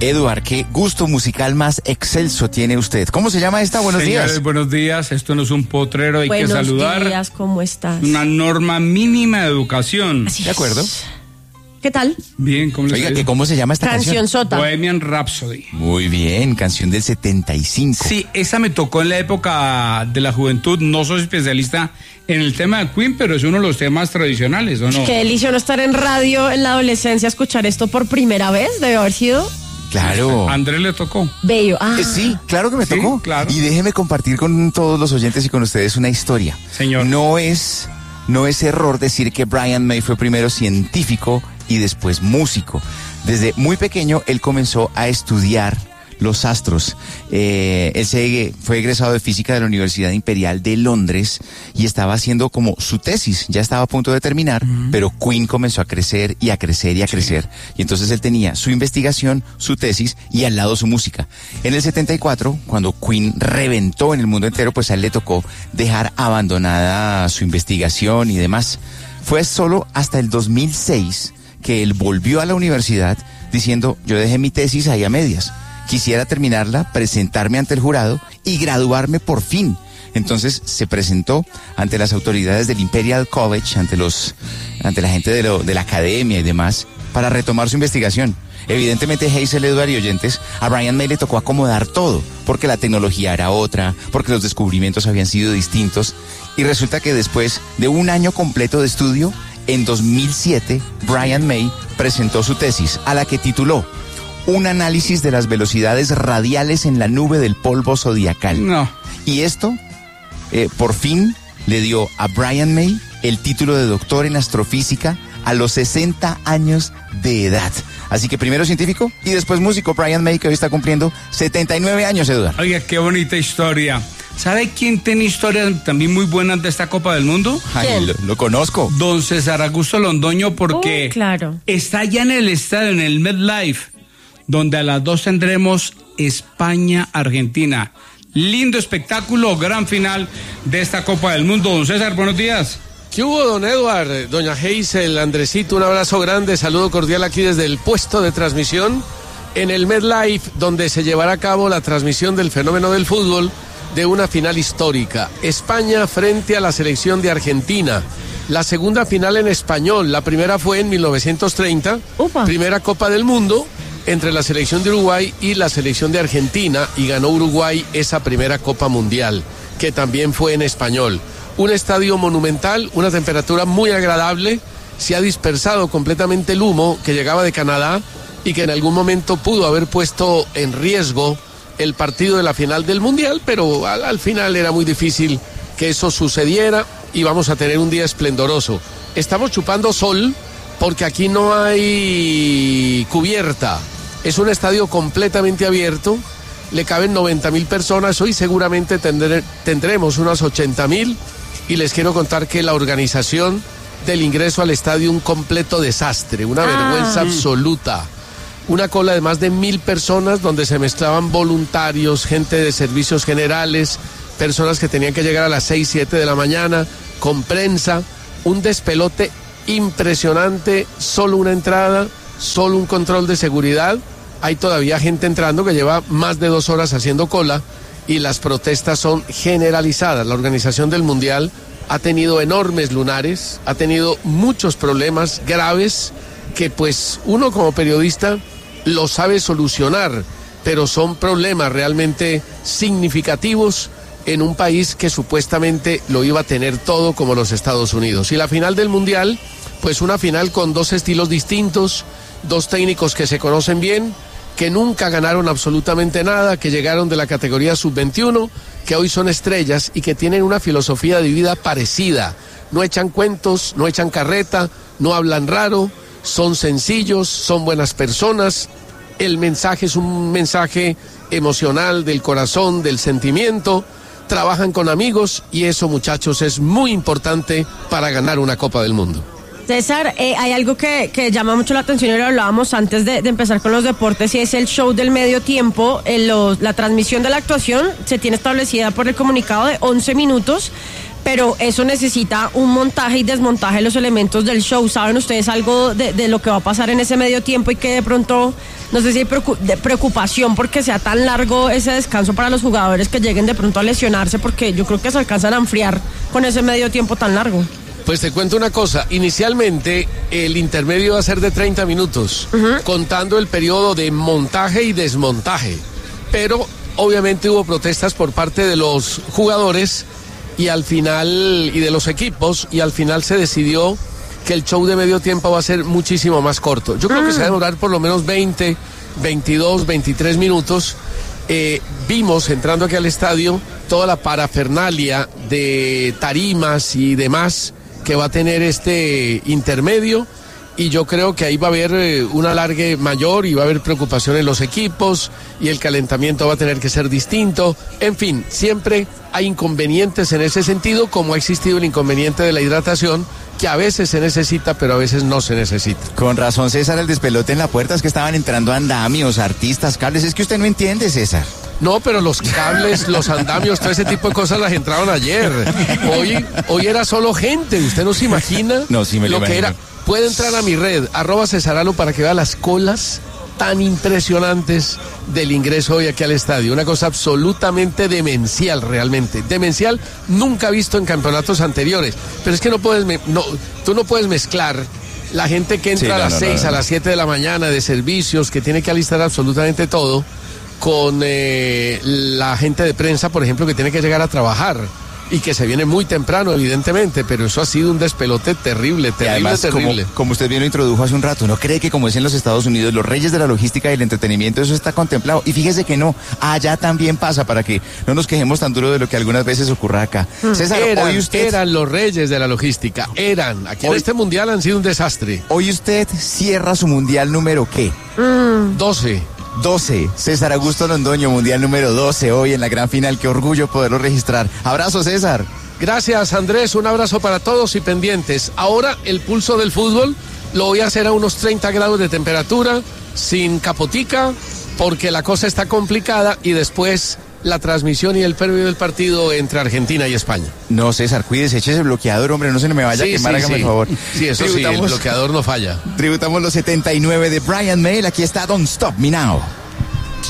Eduard, qué gusto musical más excelso tiene usted. ¿Cómo se llama esta? Buenos Señores, días. buenos días. Esto no es un potrero, hay Buenos que saludar. Buenos días, ¿cómo estás? Una norma mínima de educación. Así ¿De acuerdo? ¿Qué tal? Bien, ¿cómo les Oiga, digo? ¿cómo se llama esta Canción canción? sota. Bohemian Rhapsody. Muy bien, canción del 75. Sí, esa me tocó en la época de la juventud. No soy especialista en el tema de Queen, pero es uno de los temas tradicionales, ¿o no? Qué delicia no estar en radio en la adolescencia, escuchar esto por primera vez. Debe haber sido Claro. A Andrés le tocó. bello. Sí, claro que me Sí, tocó. claro. Y déjeme compartir con todos los oyentes y con ustedes una historia. Señor. No es error decir que Brian May fue primero científico y después músico. Desde muy pequeño él comenzó a estudiar los astros. Él fue egresado de física de la Universidad Imperial de Londres y estaba haciendo como su tesis. Ya estaba a punto de terminar, pero Queen comenzó a crecer y a crecer y a crecer. Y entonces él tenía su investigación, su tesis y al lado su música. En el 74, cuando Queen reventó en el mundo entero, pues a él le tocó dejar abandonada su investigación y demás. Fue solo hasta el 2006 que él volvió a la universidad diciendo, yo dejé mi tesis ahí a medias. Quisiera terminarla, presentarme ante el jurado y graduarme por fin. Entonces se presentó ante las autoridades del Imperial College, ante la gente de la academia y demás, para retomar su investigación. Evidentemente, Hazel, Eduard y oyentes, a Brian May le tocó acomodar todo, porque la tecnología era otra, porque los descubrimientos habían sido distintos, y resulta que después de un año completo de estudio, en 2007, Brian May presentó su tesis, a la que tituló Un análisis de las velocidades radiales en la nube del polvo zodiacal. No. Y esto, por fin, le dio a Brian May el título de doctor en astrofísica a los 60 años de edad. Así que primero científico y después músico. Brian May, que hoy está cumpliendo 79 años, Eduardo. Oiga, qué bonita historia. ¿Sabe quién tiene historias también muy buenas de esta Copa del Mundo? Ay, lo conozco. Don César Augusto Londoño, porque claro. está ya en el estadio, en el MetLife, donde a las 2 tendremos España-Argentina. Lindo espectáculo, gran final de esta Copa del Mundo. Don César, buenos días. ¿Qué hubo, don Eduard? Doña Hazel, Andresito, un abrazo grande, saludo cordial aquí desde el puesto de transmisión en el MetLife, donde se llevará a cabo la transmisión del fenómeno del fútbol de una final histórica. España frente a la selección de Argentina. La segunda final en español, la primera fue en 1930, Upa. Primera Copa del Mundo entre la selección de Uruguay y la selección de Argentina, y ganó Uruguay esa primera Copa Mundial, que también fue en español. Un estadio monumental, una temperatura muy agradable, se ha dispersado completamente el humo que llegaba de Canadá y que en algún momento pudo haber puesto en riesgo el partido de la final del Mundial, pero al final era muy difícil que eso sucediera y vamos a tener un día esplendoroso. Estamos chupando sol porque aquí no hay cubierta, es un estadio completamente abierto, le caben 90.000 personas, hoy seguramente tendremos unas 80.000, y les quiero contar que la organización del ingreso al estadio un completo desastre, una vergüenza absoluta. Una cola de más de 1.000 personas donde se mezclaban voluntarios, gente de servicios generales, personas que tenían que llegar a las 6, 7 de la mañana, con prensa, un despelote impresionante, solo una entrada, solo un control de seguridad. Hay todavía gente entrando que lleva más de 2 horas haciendo cola y las protestas son generalizadas. La organización del Mundial ha tenido enormes lunares, ha tenido muchos problemas graves que pues uno como periodista lo sabe solucionar, pero son problemas realmente significativos en un país que supuestamente lo iba a tener todo como los Estados Unidos. Y la final del Mundial, pues una final con 2 estilos distintos, 2 técnicos que se conocen bien, que nunca ganaron absolutamente nada, que llegaron de la categoría sub-21, que hoy son estrellas y que tienen una filosofía de vida parecida. No echan cuentos, no echan carreta, no hablan raro, son sencillos, son buenas personas. El mensaje es un mensaje emocional del corazón, del sentimiento. Trabajan con amigos y eso, muchachos, es muy importante para ganar una Copa del Mundo. César, hay algo que llama mucho la atención y lo hablábamos antes de empezar con los deportes, y es el show del medio tiempo. La transmisión de la actuación se tiene establecida por el comunicado de 11 minutos, pero eso necesita un montaje y desmontaje de los elementos del show. ¿Saben ustedes algo de lo que va a pasar en ese medio tiempo y que de pronto, no sé si hay preocupación porque sea tan largo ese descanso para los jugadores que lleguen de pronto a lesionarse, porque yo creo que se alcanzan a enfriar con ese medio tiempo tan largo? Pues te cuento una cosa, inicialmente el intermedio va a ser de 30 minutos, contando el periodo de montaje y desmontaje, pero obviamente hubo protestas por parte de los jugadores y al final, y de los equipos, y al final se decidió que el show de medio tiempo va a ser muchísimo más corto. Yo creo que se va a demorar por lo menos 20, 22, 23 minutos. Vimos, entrando aquí al estadio, toda la parafernalia de tarimas y demás que va a tener este intermedio, y yo creo que ahí va a haber un alargue mayor y va a haber preocupación en los equipos y el calentamiento va a tener que ser distinto. En fin, siempre hay inconvenientes en ese sentido, como ha existido el inconveniente de la hidratación, que a veces se necesita, pero a veces no se necesita. Con razón, César, el despelote en la puerta, es que estaban entrando andamios, artistas, cables, es que usted no entiende, César. No, pero los cables, los andamios, todo ese tipo de cosas las entraron ayer. Hoy era solo gente, usted no se imagina no, sí me lo que era. Puede entrar a mi red, @Cesaralo, para que vea las colas tan impresionantes del ingreso hoy aquí al estadio. Una cosa absolutamente demencial, realmente. Demencial, nunca visto en campeonatos anteriores. Pero es que tú no puedes mezclar la gente que entra a las 6, a las 7 de la mañana de servicios, que tiene que alistar absolutamente todo, con la gente de prensa, por ejemplo, que tiene que llegar a trabajar y que se viene muy temprano, evidentemente, pero eso ha sido un despelote terrible, además, terrible. Como usted bien lo introdujo hace un rato, ¿no cree que como es en los Estados Unidos, los reyes de la logística y el entretenimiento, eso está contemplado? Y fíjese que no, allá también pasa, para que no nos quejemos tan duro de lo que algunas veces ocurra acá. César, hoy usted... Eran los reyes de la logística, aquí en este mundial han sido un desastre. Hoy usted cierra su mundial número ¿qué? 12. César Augusto Londoño, mundial número 12 hoy en la gran final. Qué orgullo poderlo registrar. Abrazo, César. Gracias, Andrés. Un abrazo para todos y pendientes. Ahora el pulso del fútbol lo voy a hacer a unos 30 grados de temperatura, sin capotica, porque la cosa está complicada, y después la transmisión y el previo del partido entre Argentina y España. No, César, cuídese, eche ese bloqueador, hombre, no se me vaya a quemar, hágame el favor. Sí, eso sí, el bloqueador no falla. Tributamos los 79 de Brian May, aquí está Don't Stop Me Now.